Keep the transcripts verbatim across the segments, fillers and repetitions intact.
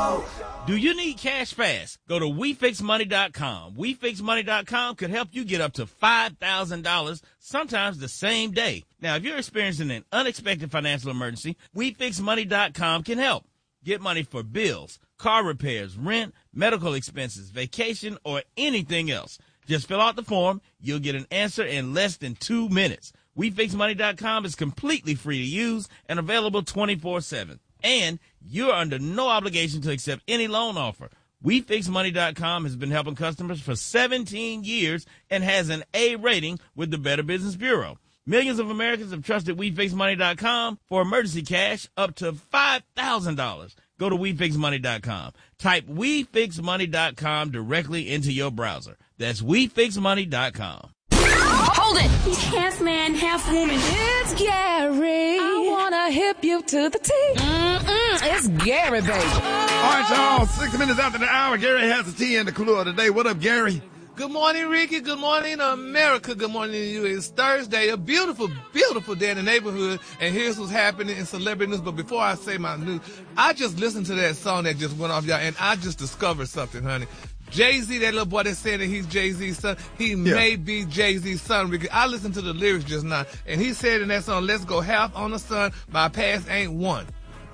Show. Do you need cash fast? Go to we fix money dot com. we fix money dot com could help you get up to five thousand dollars, sometimes the same day. Now, if you're experiencing an unexpected financial emergency, we fix money dot com can help. Get money for bills, car repairs, rent, medical expenses, vacation, or anything else. Just fill out the form. You'll get an answer in less than two minutes. we fix money dot com is completely free to use and available twenty-four seven. And you're under no obligation to accept any loan offer. we fix money dot com has been helping customers for seventeen years and has an A rating with the Better Business Bureau. Millions of Americans have trusted we fix money dot com for emergency cash up to five thousand dollars. Go to we fix money dot com. Type we fix money dot com directly into your browser. That's we fix money dot com. Hold it! He's half man, half woman. It's Gary. I wanna hip you to the T. Mm-mm, it's Gary, baby. All right, y'all. Six minutes after the hour, Gary has the tea and the clue of the day. What up, Gary? Good morning, Ricky. Good morning, America. Good morning to you. It's Thursday, a beautiful, beautiful day in the neighborhood. And here's what's happening in celebrity news. But before I say my news, I just listened to that song that just went off, y'all, and I just discovered something, honey. Jay-Z, that little boy that's saying that he's Jay-Z's son, he yeah. may be Jay-Z's son, Ricky. I listened to the lyrics just now, and he said in that song, let's go half on the sun, my past ain't one.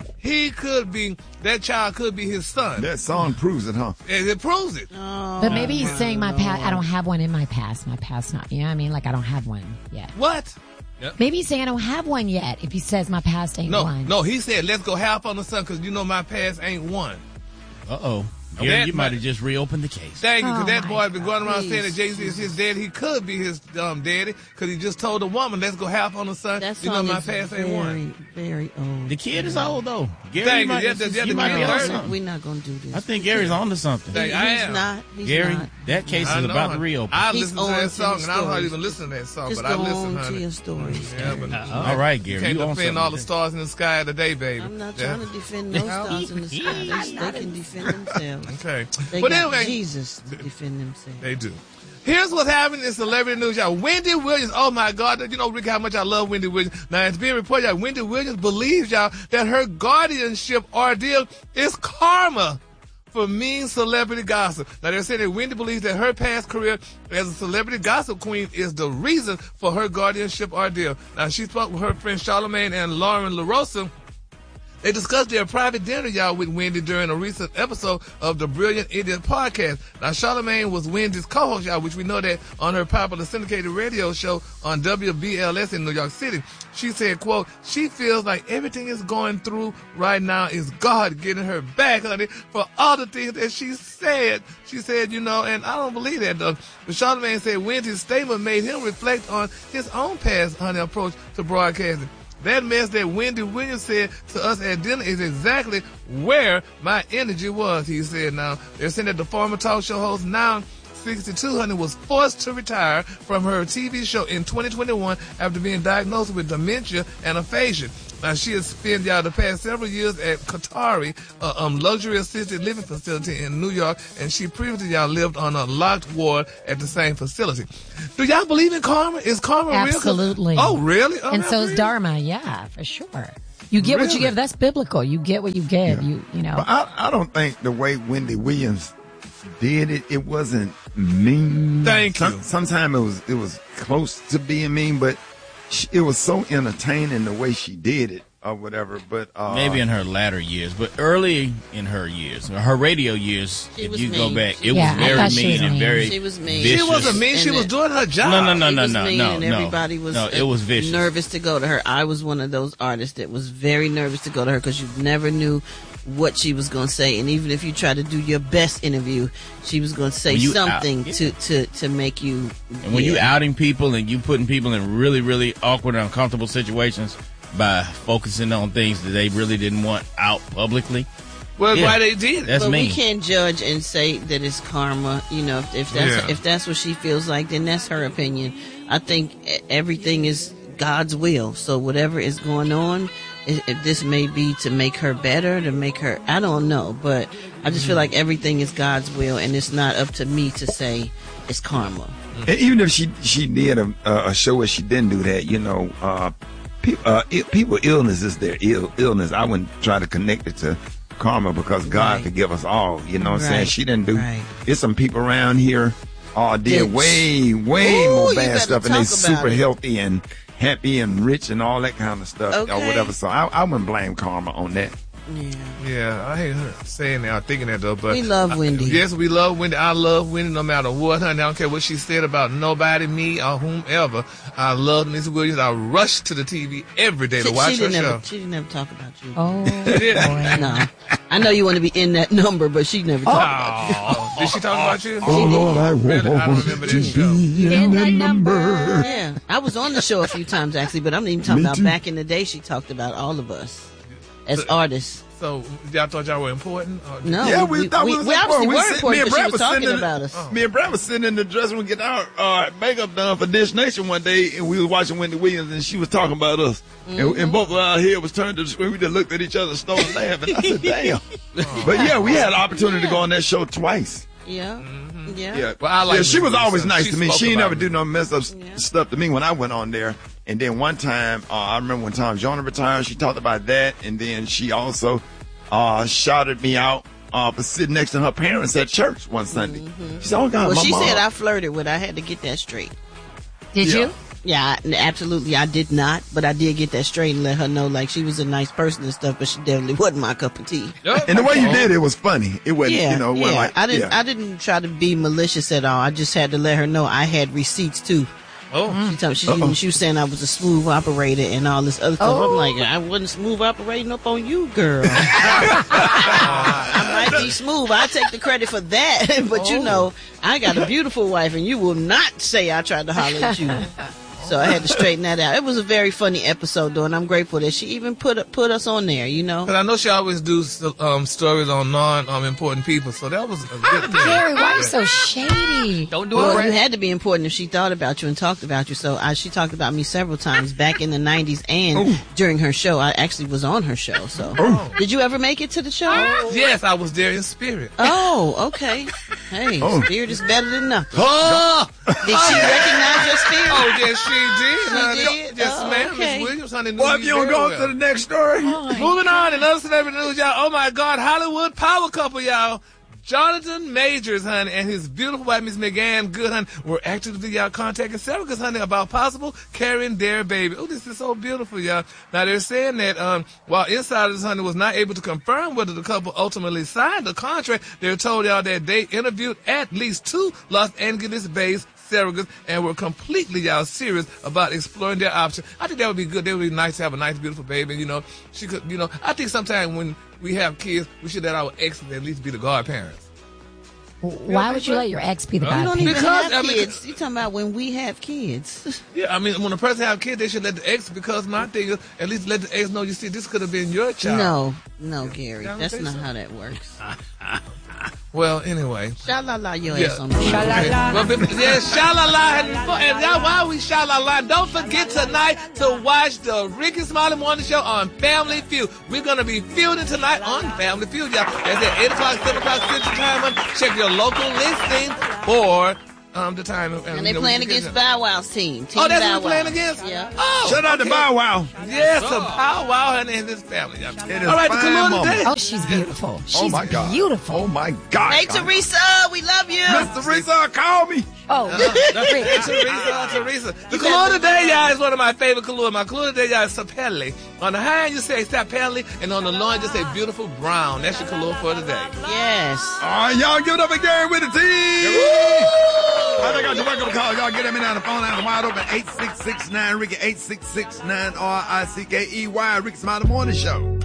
He could be, that child could be his son. That song proves it, huh? And it proves it. Oh, but maybe he's saying my past, I don't have one in my past. My past not, you know what I mean? Like I don't have one yet. What? Yep. Maybe he's saying I don't have one yet if he says my past ain't no, one. No, he said let's go half on the sun because you know my past ain't one. Uh-oh. Yeah, you might have just reopened the case. Thank you, because oh that boy has been going around please, saying that Jay-Z is his daddy. He could be his um, daddy because he just told a woman, let's go half on the son. That you know my song is past ain't one. Very, very old. The kid is old, though. Gary Thank might, you. Yeah, yeah, you yeah, might be yeah. on something. We're not going to do this. I think Gary's on to something. He, he's I am. not. He's Gary, not. that case I is know, about to reopen. I He's listened to that on song, to and I'm not stories. even listening to that song, Just but go I listen, on honey. to your stories. Yeah, but uh, all right, Gary. You can't you on defend something. all the stars in the sky today, baby. I'm not yeah. trying to defend no stars in the sky. They, they can defend themselves. Okay. They But got anyway, Jesus to defend themselves. they do. Here's what's happening in celebrity news, y'all. Wendy Williams, oh my God, you know, Rick, how much I love Wendy Williams. Now, it's being reported, y'all, Wendy Williams believes, y'all, that her guardianship ordeal is karma for mean celebrity gossip. Now, they're saying that Wendy believes that her past career as a celebrity gossip queen is the reason for her guardianship ordeal. Now, she spoke with her friend Charlamagne and Lauren LaRosa. They discussed their private dinner, y'all, with Wendy during a recent episode of the Brilliant Idiot podcast. Now, Charlamagne was Wendy's co-host, y'all, which we know that on her popular syndicated radio show on W B L S in New York City. She said, quote, she feels like everything is going through right now is God getting her back, honey, for all the things that she said. She said, you know, and I don't believe that, though. But Charlamagne said Wendy's statement made him reflect on his own past, honey, approach to broadcasting. That mess that Wendy Williams said to us at dinner is exactly where my energy was, he said. Now, they're saying that the former talk show host, now sixty-two, honey, was forced to retire from her T V show in twenty twenty-one after being diagnosed with dementia and aphasia. Now, she has spent, y'all, the past several years at Qatari, uh, um, luxury assisted living facility in New York, and she previously, y'all, lived on a locked ward at the same facility. Do y'all believe in karma? Is karma real? Absolutely. Oh, really? Oh, and so is really? Dharma, yeah, for sure. You get Really? what you give. That's biblical. You get what you give. Yeah. You you know. But I, I don't think the way Wendy Williams did it, it wasn't mean. Thank Some, you. Sometimes it was it was close to being mean, but she, it was so entertaining the way she did it or whatever. But uh, Maybe in her latter years, but early in her years, her radio years, She if was you go mean. back, it Yeah, I was very thought she mean was and mean. very She was mean. vicious. She wasn't mean. She And was it- doing her job. No, no, no, It no, was no, mean no, and no. everybody was, No, it was vicious. nervous to go to her. I was one of those artists that was very nervous to go to her because you never knew what she was going to say. And even if you try to do your best interview, she was going to say When you something out- yeah. to, to, to make you. And when you yeah. outing people and you putting people in really, really awkward and uncomfortable situations by focusing on things that they really didn't want out publicly, Well, Yeah. why they did it. that's but mean. we can't judge and say that it's karma. You know, if, if that's Yeah. if that's what she feels like, then that's her opinion. I think e- everything is God's will. So whatever is going on, if, if this may be to make her better, to make her, I don't know, but I just feel like everything is God's will, and it's not up to me to say it's karma. And even if she she did a, a show where she didn't do that, you know, uh, pe- uh, it, people illness is their Ill, illness. I wouldn't try to connect it to karma because God Right. forgive us all. You know what I'm saying? Right. She didn't do. Right. There's some people around here uh, did It's- way, way Ooh, more you bad better stuff, and they talk about super it. healthy and happy and rich and all that kind of stuff or Okay. whatever. So I, I wouldn't blame karma on that. Yeah. Yeah, I hate her saying that or thinking that though. But We love Wendy. I, yes, we love Wendy. I love Wendy no matter what, honey. I don't care what she said about nobody, me, or whomever. I love Miss Williams. I rush to the T V every day She, to watch she her didn't show. ever, she didn't ever talk about you. Oh, No. I know you want to be in that number, but she never talked about you. Oh, did she talk about you? Oh Lord, I Really? I don't want remember to this show. be in that number. Yeah, I was on the show a few times actually, but I'm not even talking Me about too. back in the day. She talked about all of us as artists. So y'all thought y'all were important? Or- No, Yeah, we, we, thought we, we, was we obviously important. were sit- important, but she was talking sitting in about the, us. Me and Brad was sitting in the dressing room getting our uh, makeup done for Dish Nation one day, and we was watching Wendy Williams, and she was talking about us. Mm-hmm. And, and both of our head was turned to the screen. We just looked at each other and started laughing. I said, damn. But yeah, we had an opportunity to go on that show twice. Yeah, yeah. Yeah, Well, I like yeah, she was Wendy always Williams. nice She to me. spoke She ain't about never me. do no mess up s- Yeah. stuff to me when I went on there. And then one time, uh, I remember when Tom Jonah retired, she talked about that. And then she also uh, shouted me out uh, for sitting next to her parents at church one Sunday. She said, oh, God, Well, my she mom. said I flirted with her. I had to get that straight. did Yeah. you? Yeah, I, absolutely. I did not, but I did get that straight and let her know like she was a nice person and stuff, but she definitely wasn't my cup of tea. And the way you did it was funny. It wasn't, Yeah, you know, it yeah. wasn't like, I didn't. yeah. I didn't try to be malicious at all. I just had to let her know I had receipts too. Oh, She told she, Uh-oh. she was saying I was a smooth operator and all this other stuff. I'm like, I wasn't smooth operating up on you, girl. I might be smooth. I take the credit for that, but you know, I got a beautiful wife, and you will not say I tried to holler at you. So I had to straighten that out. It was a very funny episode, though, and I'm grateful that she even put put us on there. You know, because I know she always do um, stories on non um, important people, so that was a good thing. Gary, why are you so shady? Don't do well, it. you had to be important if she thought about you and talked about you. So I, she talked about me several times back in the nineties and during her show. I actually was on her show. So did you ever make it to the show? Yes, I was there in spirit. Oh, okay. Hey, Oh. spirit is better than nothing. Oh, Did she recognize your spirit? oh yes, she did. She honey. did? Yes, Oh, ma'am. okay. Miss Williams, honey. knew Well, if you don't very go well. to the next story. Moving on, another celebrity news, y'all. Oh my God, Hollywood power couple, y'all. Jonathan Majors, honey, and his beautiful wife, Miss Megan Good, honey, were actively, y'all, contacting surrogates, honey, about possible carrying their baby. Oh, this is so beautiful, y'all. Now, they're saying that um, while insiders, honey, was not able to confirm whether the couple ultimately signed the contract, they're told, y'all, that they interviewed at least two Los Angeles-based surrogates and were completely, y'all, serious about exploring their options. I think that would be good. That would be nice to have a nice, beautiful baby. You know, she could, you know, I think sometime when we have kids, we should let our exes at least be the godparents. Why would you let your ex be the You don't godparent? even Because, have I mean- kids. You talking about when we have kids? Yeah, I mean, when a person have kids, they should let the ex, because my thing is, at least let the ex know, you see, this could have been your child. No, no, Gary, don't that's think not so? how that works. Well, anyway. Sha-la-la your Yeah. ass on the Well, but- yeah, sha-la-la. And, and y'all, while we sha-la-la, don't forget tonight to watch the Ricky Smiley Morning Show on Family Feud. We're going to be feuding tonight on Family Feud, y'all. That's at eight o'clock, seven o'clock Central Time. Check your local listing for um, the time. And they you know, playing we can against get- Bow Wow's team. team Oh, that's Bow what we're playing Wow. against? Yeah. Oh, Shout out to okay. Bow Wow. Yes, a Bow Wow and his family. Y'all. It is All right, the fine Kahlua moment. today. Oh, she's beautiful. She's Oh, my God. beautiful. Oh, my God. Hey, Teresa, we love you. Mister Teresa, call me. Oh, Teresa, Teresa. The Kahlua today, y'all, is one of my favorite Kahlua. My Kahlua today, y'all, is Sapelli. On the high end, you say Sapelli, and on the low end, you say beautiful brown. That's your Kahlua for today. Yes. All right, y'all give it up again with the team. I think I should welcome the call. Y'all get me down the phone line wide open. eight six six nine Ricky, eight six six nine R I C K E Y, Ricky Smiley Morning Show.